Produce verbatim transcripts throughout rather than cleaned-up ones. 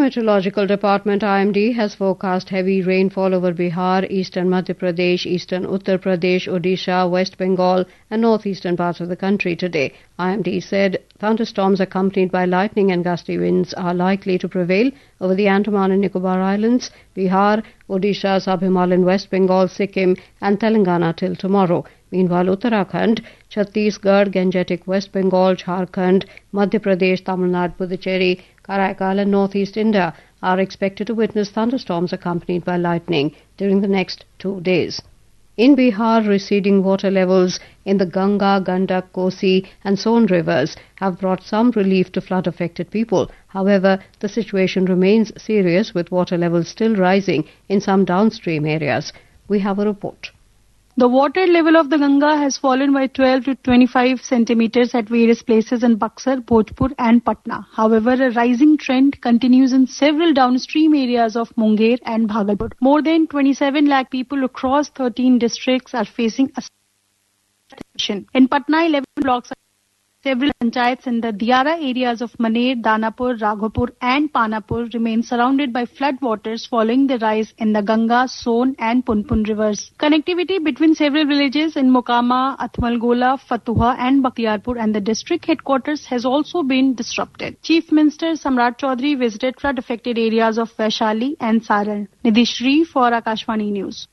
Meteorological Department I M D has forecast heavy rainfall over Bihar, eastern Madhya Pradesh, eastern Uttar Pradesh, Odisha, West Bengal and northeastern parts of the country today. I M D said thunderstorms accompanied by lightning and gusty winds are likely to prevail over the Andaman and Nicobar Islands, Bihar, Odisha, Sub-Himalayan West Bengal, Sikkim and Telangana till tomorrow. Meanwhile, Uttarakhand, Chhattisgarh, Gangetic West Bengal, Jharkhand, Madhya Pradesh, Tamil Nadu, Puducherry, Karaikal and northeast India are expected to witness thunderstorms accompanied by lightning during the next two days. In Bihar, receding water levels in the Ganga, Gandak, Kosi and Son rivers have brought some relief to flood-affected people. However, the situation remains serious with water levels still rising in some downstream areas. We have a report. The water level of the Ganga has fallen by twelve to twenty-five centimeters at various places in Buxar, Bhojpur and Patna. However, a rising trend continues in several downstream areas of Munger and Bhagalpur. More than twenty-seven lakh people across thirteen districts are facing a situation. In Patna, eleven blocks are several panchayats in the Diara areas of Maner, Danapur, Raghopur and Panapur remain surrounded by floodwaters following the rise in the Ganga, Son and Punpun rivers. Connectivity between several villages in Mokama, Athmalgola, Fatuha and Bakhtiyarpur and the district headquarters has also been disrupted. Chief Minister Samrat Chaudhary visited flood-affected areas of Vaishali and Saran. Nidhishri for Akashvani News.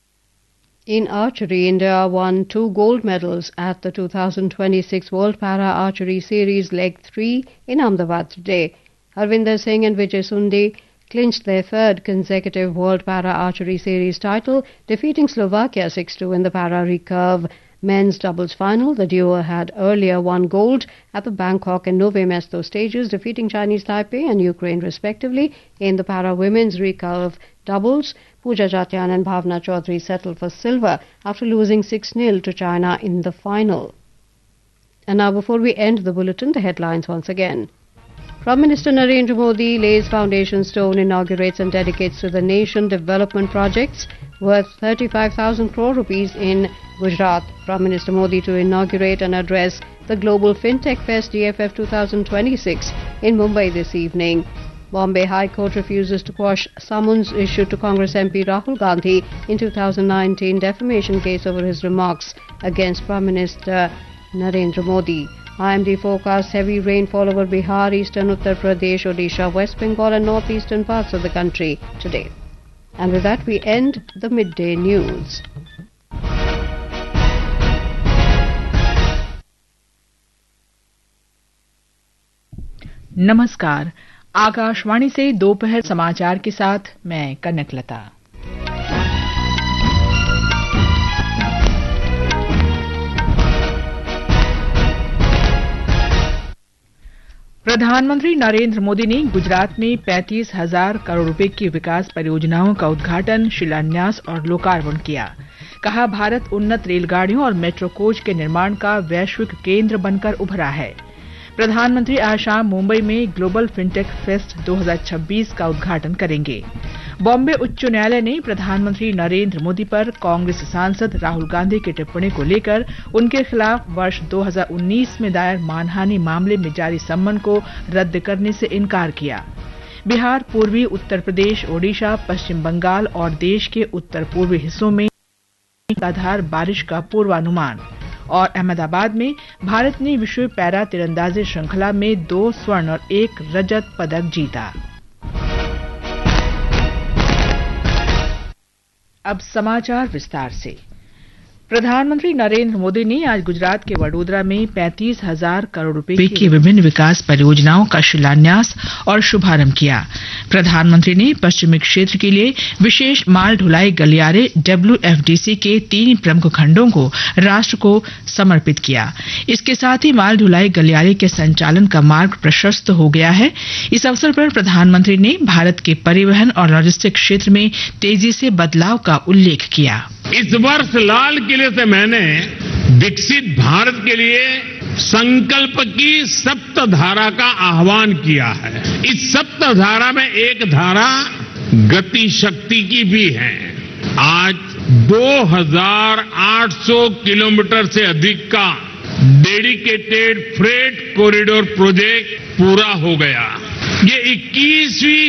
In archery, India won two gold medals at the two thousand twenty-six World Para Archery Series Leg three in Ahmedabad today. Harvinder Singh and Vijay Sundi clinched their third consecutive World Para Archery Series title, defeating Slovakia six two in the Para Recurve men's doubles final. The duo had earlier won gold at the Bangkok and Nove Mesto stages, defeating Chinese Taipei and Ukraine respectively. In the Para women's recurve doubles, Pooja Jatian and Bhavna Chaudhary settled for silver after losing six nil to China in the final. And now, before we end the bulletin, the headlines once again. Prime Minister Narendra Modi lays foundation stone, inaugurates and dedicates to the nation development projects worth thirty-five thousand crore rupees in Gujarat. Prime Minister Modi to inaugurate and address the Global FinTech Fest D F F twenty twenty-six in Mumbai this evening. Bombay High Court refuses to quash summons issued to Congress M P Rahul Gandhi in two thousand nineteen defamation case over his remarks against Prime Minister Narendra Modi. I M D forecasts heavy rainfall over Bihar, eastern Uttar Pradesh, Odisha, West Bengal and northeastern parts of the country today. And with that, we end the midday news. नमस्कार, आकाशवाणी से दोपहर समाचार के साथ मैं कनकलता। प्रधानमंत्री नरेंद्र मोदी ने गुजरात में पैंतीस हजार करोड़ रुपए की विकास परियोजनाओं का उद्घाटन, शिलान्यास और लोकार्पण किया। कहा, भारत उन्नत रेलगाड़ियों और मेट्रो कोच के निर्माण का वैश्विक केंद्र बनकर उभरा है। प्रधानमंत्री आज शाम मुंबई में ग्लोबल फिनटेक फेस्ट दो हज़ार छब्बीस का उद्घाटन करेंगे। बॉम्बे उच्च न्यायालय ने प्रधानमंत्री नरेंद्र मोदी पर कांग्रेस सांसद राहुल गांधी की टिप्पणी को लेकर उनके खिलाफ वर्ष दो हज़ार उन्नीस में दायर मानहानि मामले में जारी सम्मन को रद्द करने से इनकार किया। बिहार, पूर्वी उत्तर प्रदेश, ओडिशा, पश्चिम बंगाल और देश के उत्तर पूर्वी हिस्सों में मूसलाधार बारिश का पूर्वानुमान। और अहमदाबाद में भारत ने विश्व पैरा तीरंदाजी श्रृंखला में दो स्वर्ण और एक रजत पदक जीता। अब समाचार विस्तार से। प्रधानमंत्री नरेंद्र मोदी ने आज गुजरात के वडोदरा में पैंतीस हजार करोड़ रुपए की विभिन्न विकास परियोजनाओं का शिलान्यास और शुभारंभ किया। प्रधानमंत्री ने पश्चिमी क्षेत्र के लिए विशेष माल ढुलाई गलियारे डब्ल्यू एफ डी सी के तीन प्रमुख खंडों को राष्ट्र को समर्पित किया। इसके साथ ही माल ढुलाई गलियारे के संचालन का मार्ग प्रशस्त हो गया है। इस अवसर पर प्रधानमंत्री ने भारत के परिवहन और लॉजिस्टिक क्षेत्र में तेजी से बदलाव का उल्लेख किया। इस वर्ष लाल किले से मैंने विकसित भारत के लिए संकल्प की सप्तधारा का आह्वान किया है। इस सप्तधारा में एक धारा गति शक्ति की भी है। आज दो हज़ार आठ सौ किलोमीटर से अधिक का डेडिकेटेड फ्रेट कॉरिडोर प्रोजेक्ट पूरा हो गया। ये इक्कीसवीं